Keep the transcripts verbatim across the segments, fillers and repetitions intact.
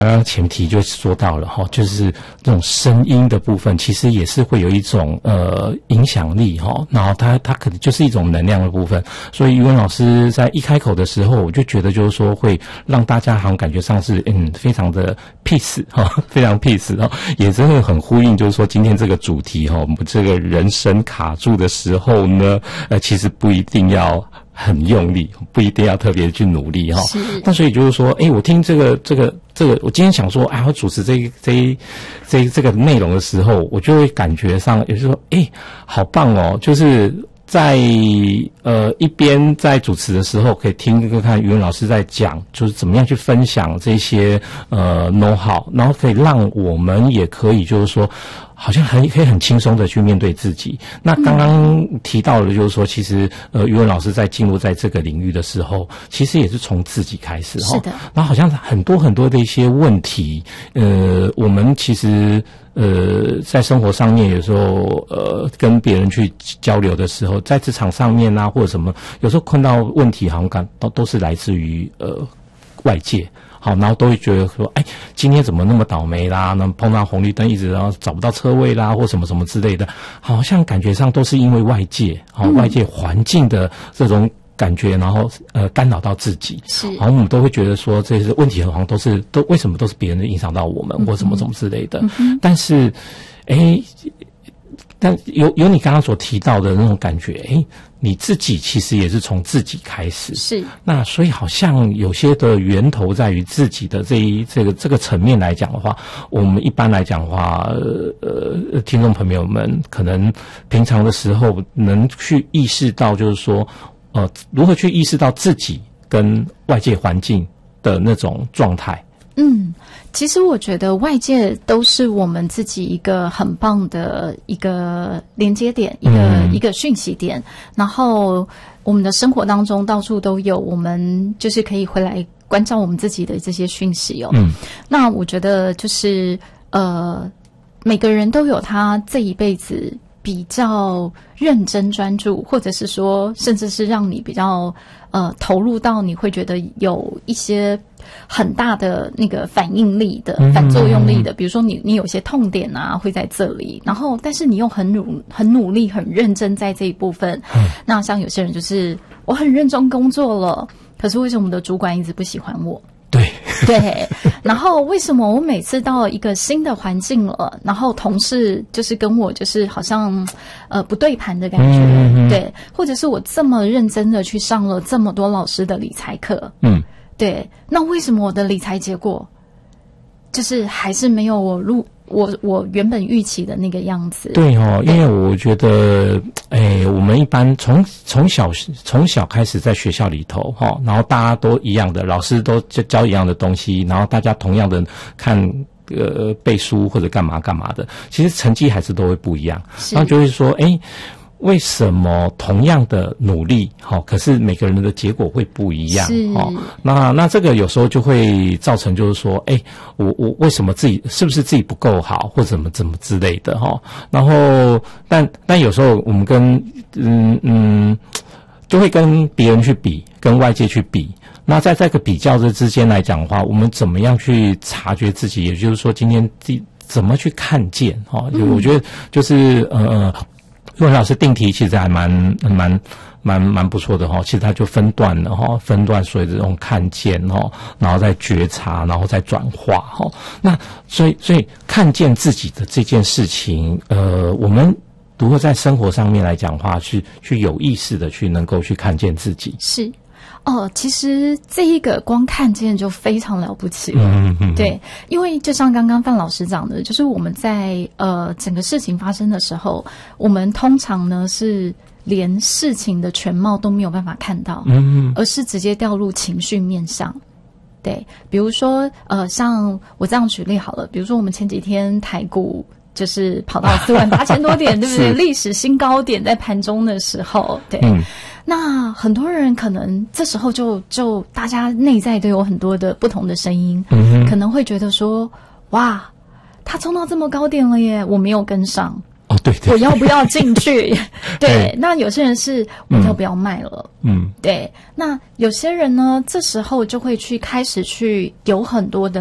刚刚前提就说到了哈，就是这种声音的部分，其实也是会有一种呃影响力哈，然后它它可能就是一种能量的部分。所以语文老师在一开口的时候，我就觉得就是说会让大家好像感觉上是嗯非常的 peace 哈，非常 peace 哈，也真的很呼应，就是说今天这个主题哈，我们这个人生卡住的时候呢，呃，其实不一定要很用力，不一定要特别去努力哈。那所以就是说，哎，我听这个这个这个，我今天想说，哎，我主持这一这一这一这个内容的时候，我就会感觉上，也就是说，哎，好棒哦，就是在呃一边在主持的时候，可以听看看语文老师在讲，就是怎么样去分享这些呃 know how， 然后可以让我们也可以就是说。好像很可以很轻松的去面对自己。那刚刚提到的就是说，其实呃，语文老师在进入在这个领域的时候，其实也是从自己开始哈。是的。然后好像很多很多的一些问题，呃，我们其实呃在生活上面有时候呃跟别人去交流的时候，在职场上面啊或者什么，有时候碰到问题好像感都都是来自于呃外界。好，然后都会觉得说，哎，今天怎么那么倒霉啦？那碰到红绿灯一直然后找不到车位啦，或什么什么之类的，好像感觉上都是因为外界，好、嗯，外界环境的这种感觉，然后呃干扰到自己。是，好，我们都会觉得说这些问题好像都是都为什么都是别人影响到我们，嗯、或什么什么之类的。嗯、但是，哎。但有有你刚刚所提到的那种感觉，诶，你自己其实也是从自己开始，是。那所以好像有些的源头在于自己的这一这个这个层面来讲的话，我们一般来讲的话，呃呃，听众朋友们可能平常的时候能去意识到，就是说，呃，如何去意识到自己跟外界环境的那种状态。 嗯，其实我觉得外界都是我们自己一个很棒的一个连接点，一个、嗯、一个讯息点。然后我们的生活当中到处都有，我们就是可以回来关照我们自己的这些讯息哦。嗯，那我觉得就是呃，每个人都有他这一辈子比较认真专注，或者是说，甚至是让你比较呃投入到你会觉得有一些很大的那个反应力的、反作用力的，比如说你你有些痛点啊会在这里，然后但是你又很努很努力、很认真在这一部分。嗯、那像有些人就是我很认真工作了，可是为什么我的主管一直不喜欢我？ 对对，然后为什么我每次到一个新的环境了，然后同事就是跟我就是好像呃不对盘的感觉，嗯、对，或者是我这么认真的去上了这么多老师的理财课，嗯，对，那为什么我的理财结果就是还是没有我入我我原本预期的那个样子？ 对哦，因为我觉得，哎，我们一般从从小从小开始在学校里头哈，然后大家都一样的，老师都教一样的东西，然后大家同样的看呃背书或者干嘛干嘛的，其实成绩还是都会不一样。然后就会说，哎。为什么同样的努力，好、哦，可是每个人的结果会不一样？哦，那那这个有时候就会造成，就是说，哎，我我为什么自己是不是自己不够好，或者怎么怎么之类的哈、哦？然后，但但有时候我们跟嗯嗯，就会跟别人去比，跟外界去比。那在这个比较的之间来讲的话，我们怎么样去察觉自己？也就是说，今天自己怎么去看见？哈、哦，我觉得就是呃。语文老师定题其实还蛮蛮蛮蛮不错的哈，其实他就分段了哈，分段所有的这种看见哈，然后再觉察，然后再转化哈。那所以所以看见自己的这件事情，呃，我们如何在生活上面来讲的话，去去有意识的去能够去看见自己是。哦，其实这一个光看见就非常了不起了，嗯嗯，对，因为就像刚刚范老师讲的，就是我们在呃整个事情发生的时候，我们通常呢是连事情的全貌都没有办法看到，嗯，而是直接掉入情绪面上。对，比如说呃，像我这样举例好了，比如说我们前几天台股就是跑到四万八千多点，对不对？历史新高点在盘中的时候，对。嗯，那很多人可能这时候就就大家内在都有很多的不同的声音，嗯，可能会觉得说，哇，他冲到这么高点了耶，我没有跟上， 哦，对对， 我要不要进去？对，那有些人是我要不要卖了？嗯，对，那有些人呢，这时候就会去开始去有很多的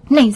内